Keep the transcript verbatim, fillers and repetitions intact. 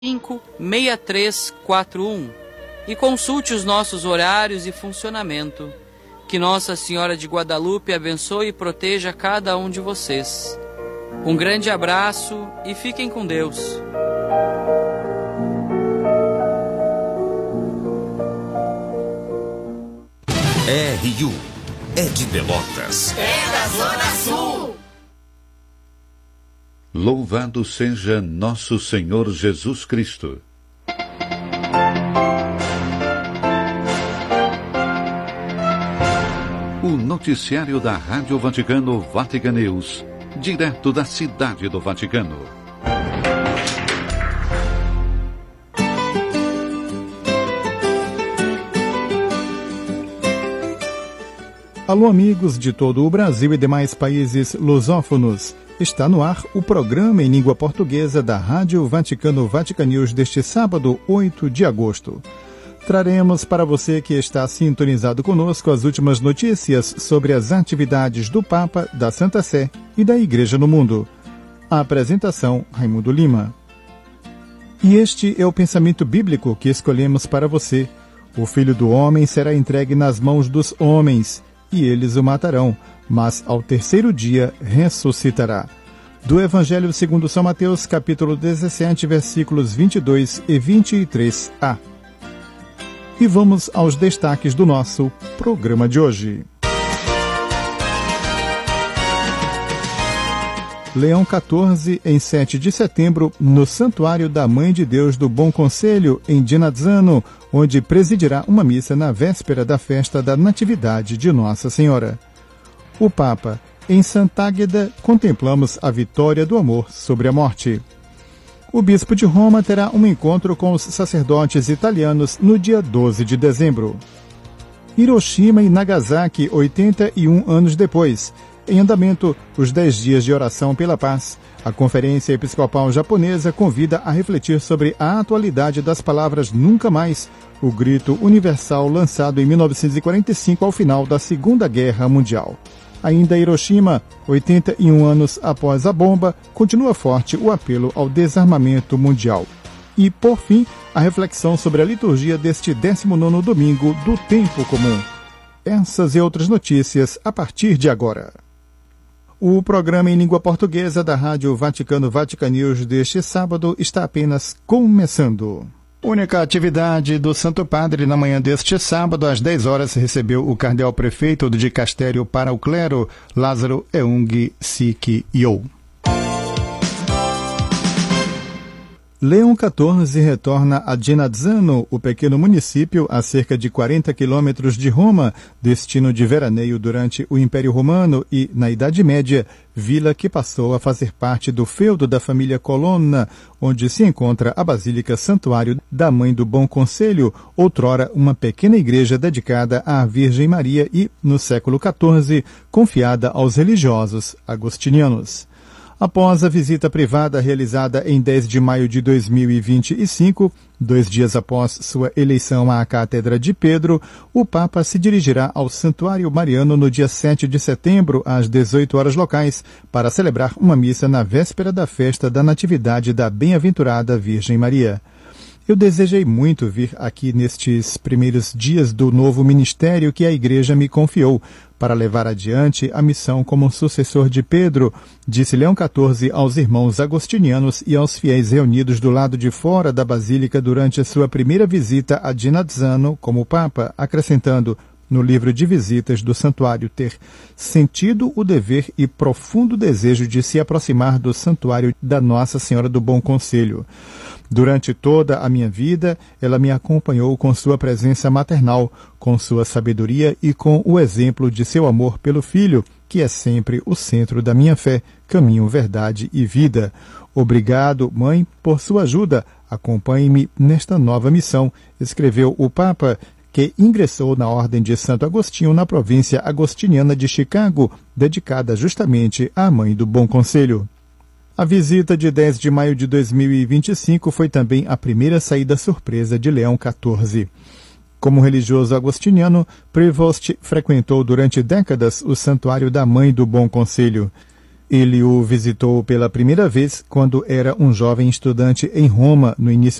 cinco seis três quatro um e consulte os nossos horários e funcionamento. Que Nossa Senhora de Guadalupe abençoe e proteja cada um de vocês. Um grande abraço e fiquem com Deus. R U é de Pelotas. É da Zona Sul. Louvado seja nosso Senhor Jesus Cristo. O noticiário da Rádio Vaticano Vatican News, direto da cidade do Vaticano. Alô, amigos de todo o Brasil e demais países lusófonos. Está no ar o programa em língua portuguesa da Rádio Vaticano Vatican News deste sábado, oito de agosto. Traremos para você que está sintonizado conosco as últimas notícias sobre as atividades do Papa, da Santa Sé e da Igreja no mundo. A apresentação, Raimundo Lima. E este é o pensamento bíblico que escolhemos para você. O Filho do Homem será entregue nas mãos dos homens, e eles o matarão, mas ao terceiro dia ressuscitará. Do Evangelho segundo São Mateus, capítulo dezessete, versículos vinte e dois e vinte e três a. E vamos aos destaques do nosso programa de hoje. Leão quatorze, em sete de setembro, no Santuário da Mãe de Deus do Bom Conselho, em Genazzano, onde presidirá uma missa na véspera da festa da Natividade de Nossa Senhora. O Papa, em Sant'Agata, contemplamos a vitória do amor sobre a morte. O bispo de Roma terá um encontro com os sacerdotes italianos no dia doze de dezembro. Hiroshima e Nagasaki, oitenta e um anos depois. Em andamento, os dez dias de oração pela paz. A Conferência Episcopal Japonesa convida a refletir sobre a atualidade das palavras Nunca Mais, o grito universal lançado em mil novecentos e quarenta e cinco ao final da Segunda Guerra Mundial. Ainda Hiroshima, oitenta e um anos após a bomba, continua forte o apelo ao desarmamento mundial. E, por fim, a reflexão sobre a liturgia deste décimo nono domingo do Tempo Comum. Essas e outras notícias a partir de agora. O programa em língua portuguesa da Rádio Vaticano Vatican News deste sábado está apenas começando. Única atividade do Santo Padre na manhã deste sábado, às dez horas, recebeu o cardeal prefeito do dicastério para o clero, Lázaro Eung Sik Yeol. Leão quatorze retorna a Genazzano, o pequeno município a cerca de quarenta quilômetros de Roma, destino de veraneio durante o Império Romano e, na Idade Média, vila que passou a fazer parte do feudo da família Colonna, onde se encontra a Basílica Santuário da Mãe do Bom Conselho, outrora uma pequena igreja dedicada à Virgem Maria e, no século quatorze, confiada aos religiosos agostinianos. Após a visita privada realizada em dez de maio de dois mil e vinte e cinco, dois dias após sua eleição à Cátedra de Pedro, o Papa se dirigirá ao Santuário Mariano no dia sete de setembro, às dezoito horas locais, para celebrar uma missa na véspera da festa da Natividade da Bem-aventurada Virgem Maria. Eu desejei muito vir aqui nestes primeiros dias do novo ministério que a Igreja me confiou, para levar adiante a missão como sucessor de Pedro, disse Leão quatorze aos irmãos agostinianos e aos fiéis reunidos do lado de fora da Basílica durante a sua primeira visita a Genazzano como Papa, acrescentando, no livro de visitas do santuário, ter sentido o dever e profundo desejo de se aproximar do santuário da Nossa Senhora do Bom Conselho. Durante toda a minha vida, ela me acompanhou com sua presença maternal, com sua sabedoria e com o exemplo de seu amor pelo Filho, que é sempre o centro da minha fé, caminho, verdade e vida. Obrigado, Mãe, por sua ajuda. Acompanhe-me nesta nova missão, escreveu o Papa, que ingressou na Ordem de Santo Agostinho na província agostiniana de Chicago, dedicada justamente à Mãe do Bom Conselho. A visita de dez de maio de dois mil e vinte e cinco foi também a primeira saída surpresa de Leão quatorze. Como religioso agostiniano, Prevost frequentou durante décadas o Santuário da Mãe do Bom Conselho. Ele o visitou pela primeira vez quando era um jovem estudante em Roma, no início